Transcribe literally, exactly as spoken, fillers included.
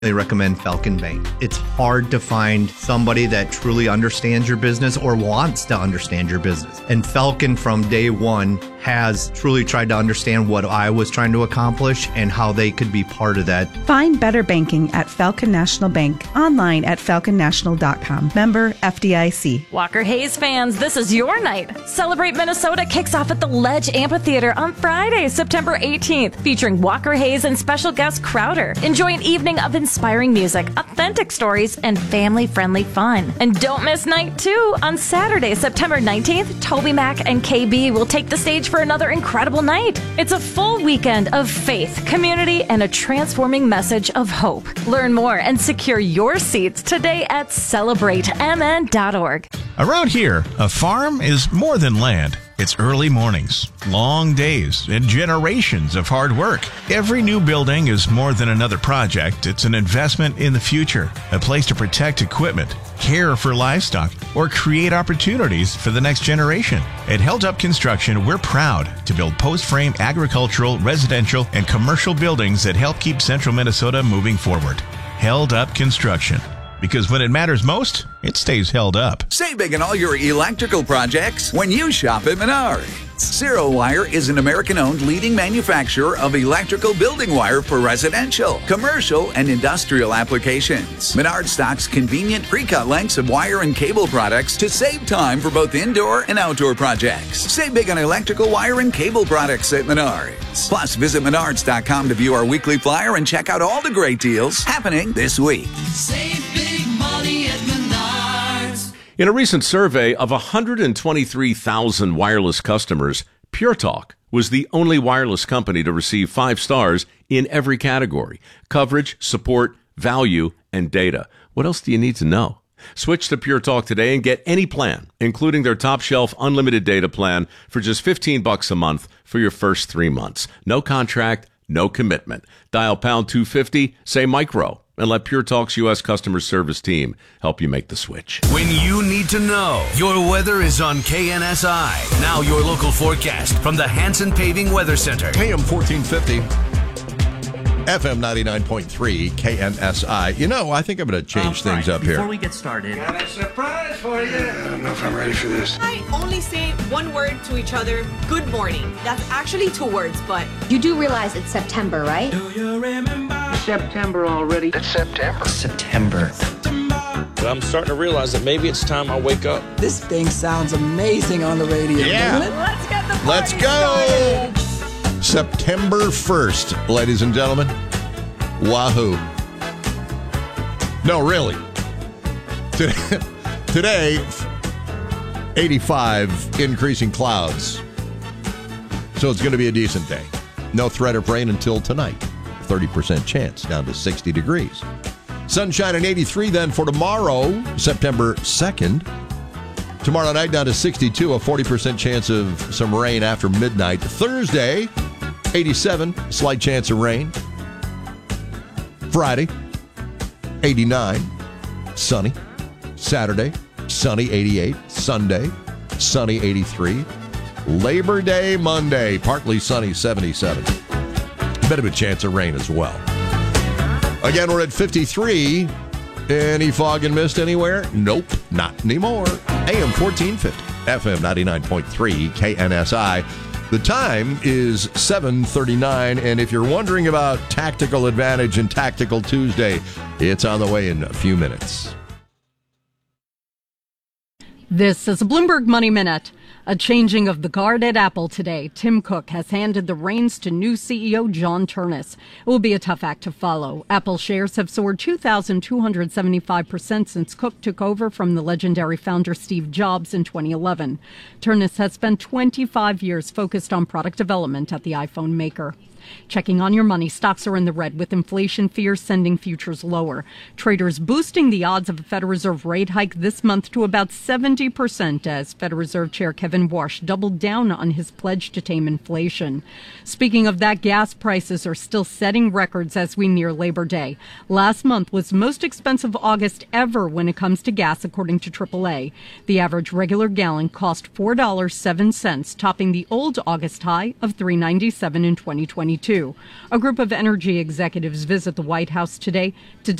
They recommend Falcon Bank. It's hard to find somebody that truly understands your business or wants to understand your business. And Falcon from day one has truly tried to understand what I was trying to accomplish and how they could be part of that. Find better banking at Falcon National Bank, online at falcon national dot com. Member F D I C. Walker Hayes fans, this is your night. Celebrate Minnesota kicks off at the Ledge Amphitheater on Friday, September eighteenth, featuring Walker Hayes and special guest Crowder. Enjoy an evening of inspiring music, authentic stories, and family-friendly fun. And don't miss night two. On Saturday, September nineteenth, Toby Mac and K B will take the stage for another incredible night. It's a full weekend of faith, community, and a transforming message of hope. Learn more and secure your seats today at celebrate m n dot org. Around here, a farm is more than land. It's early mornings, long days, and generations of hard work. Every new building is more than another project. It's an investment in the future, a place to protect equipment, care for livestock, or create opportunities for the next generation. At Held Up Construction, we're proud to build post-frame agricultural, residential, and commercial buildings that help keep central Minnesota moving forward. Held Up Construction. Because when it matters most, it stays held up. Save big on all your electrical projects when you shop at Menards. Zero Wire is an American-owned leading manufacturer of electrical building wire for residential, commercial, and industrial applications. Menards stocks convenient pre-cut lengths of wire and cable products to save time for both indoor and outdoor projects. Save big on electrical wire and cable products at Menards. Plus, visit menards dot com to view our weekly flyer and check out all the great deals happening this week. Save big money at Menards. In a recent survey of one hundred twenty-three thousand wireless customers, Pure Talk was the only wireless company to receive five stars in every category: coverage, support, value, and data. What else do you need to know? Switch to Pure Talk today and get any plan, including their top shelf unlimited data plan, for just fifteen bucks a month for your first three months. No contract, no commitment. Dial pound two fifty, say micro, and let Pure Talk's U S customer service team help you make the switch. When you need to know, your weather is on K N S I. Now your local forecast from the Hanson Paving Weather Center. A M fourteen fifty, F M ninety-nine point three, K N S I. You know, I think I'm going to change um, things right, up here. Before we get started, got a surprise for you. I don't know if I'm ready for this. I only say one word to each other: good morning. That's actually two words, but you do realize it's September, right? Do you remember? September already. It's September. September. September. But I'm starting to realize that maybe it's time I wake up. This thing sounds amazing on the radio. Yeah. Let's get the party Let's go. started. September first, ladies and gentlemen. Wahoo. No, really. Today, eighty-five, increasing clouds. So it's going to be a decent day. No threat of rain until tonight. thirty percent chance, down to sixty degrees. Sunshine and eighty-three then for tomorrow, September second. Tomorrow night down to sixty-two, a forty percent chance of some rain after midnight. Thursday, eighty-seven, slight chance of rain. Friday, eighty-nine, sunny. Saturday, sunny, eighty-eight. Sunday, sunny, eighty-three. Labor Day, Monday, partly sunny, seventy-seven. Bit of a chance of rain as well. Again, we're at fifty-three. Any fog and mist anywhere? Nope, not anymore. A M fourteen fifty, F M ninety-nine point three, K N S I. The time is seven thirty-nine, and if you're wondering about Tactical Advantage and Tactical Tuesday, it's on the way in a few minutes. This is a Bloomberg Money Minute. A changing of the guard at Apple today. Tim Cook has handed the reins to new C E O John Ternus. It will be a tough act to follow. Apple shares have soared two thousand two hundred seventy-five percent since Cook took over from the legendary founder Steve Jobs in twenty eleven. Ternus has spent twenty-five years focused on product development at the iPhone maker. Checking on your money, stocks are in the red with inflation fears sending futures lower. Traders boosting the odds of a Federal Reserve rate hike this month to about seventy percent as Federal Reserve Chair Kevin Warsh doubled down on his pledge to tame inflation. Speaking of that, gas prices are still setting records as we near Labor Day. Last month was the most expensive August ever when it comes to gas, according to triple A. The average regular gallon cost four dollars and seven cents, topping the old August high of three dollars and ninety-seven cents in twenty twenty. twenty-two. A group of energy executives visit the White House today to